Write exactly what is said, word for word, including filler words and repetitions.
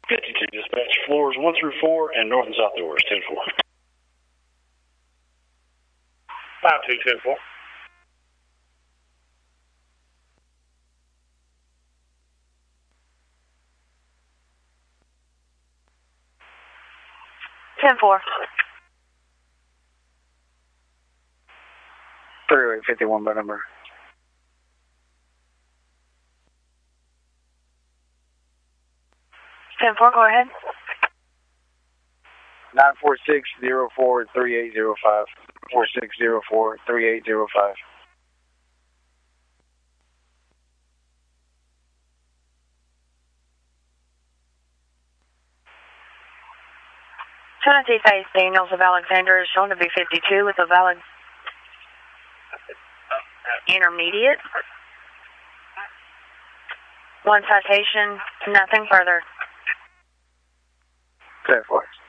fifty-two dispatch, floors one through four and north and south doors, ten four. five two ten four. ten four. three eight fifty-one by number. ten four, go ahead. nine four six zero four three eight zero five. four six zero four three eight zero five. Tennessee Face Daniels of Alexander is shown to be fifty-two with a valid intermediate. One citation, nothing further. ten four.